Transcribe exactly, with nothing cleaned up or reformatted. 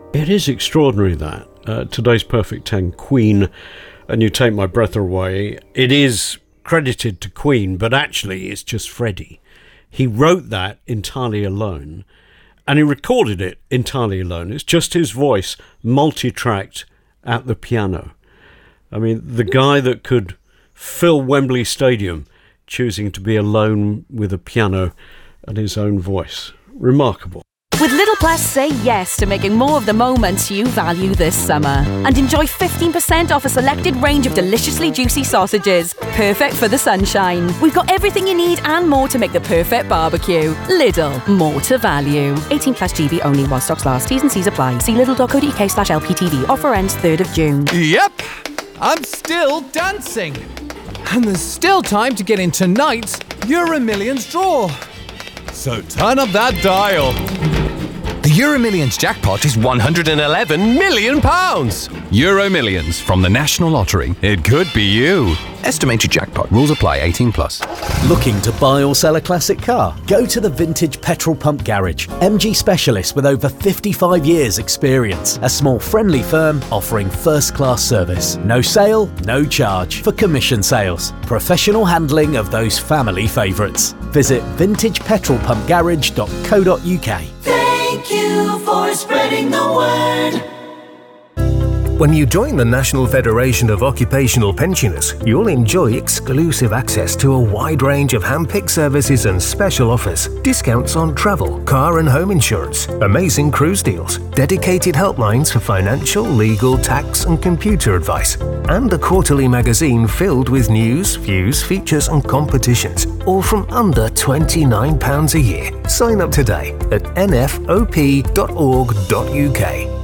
It is extraordinary that. Uh, today's Perfect ten, Queen, and You Take My Breath Away. It is credited to Queen, but actually it's just Freddie. He wrote that entirely alone, and he recorded it entirely alone. It's just his voice, multi-tracked at the piano. I mean, the guy that could fill Wembley Stadium choosing to be alone with a piano and his own voice. Remarkable. With Lidl Plus, say yes to making more of the moments you value this summer. And enjoy fifteen percent off a selected range of deliciously juicy sausages. Perfect for the sunshine. We've got everything you need and more to make the perfect barbecue. Lidl, more to value. eighteen plus G B only while stocks last. T's and C's apply. See lidl.co.uk slash LPTV. Offer ends third of June. Yep, I'm still dancing. And there's still time to get in tonight's Euro Millions draw. So turn up that dial. The Euro Millions jackpot is one hundred eleven million pounds. Euro Millions from the National Lottery. It could be you. Estimated jackpot. Rules apply. eighteen plus. Looking to buy or sell a classic car? Go to the Vintage Petrol Pump Garage. M G specialists with over fifty-five years experience. A small friendly firm offering first-class service. No sale, no charge for commission sales. Professional handling of those family favourites. Visit vintage petrol pump garage dot co dot uk. Thank you for spreading the word. When you join the National Federation of Occupational Pensioners, you'll enjoy exclusive access to a wide range of hand-picked services and special offers, discounts on travel, car and home insurance, amazing cruise deals, dedicated helplines for financial, legal, tax and computer advice, and a quarterly magazine filled with news, views, features and competitions, all from under twenty-nine pounds a year. Sign up today at n f o p dot org dot u k.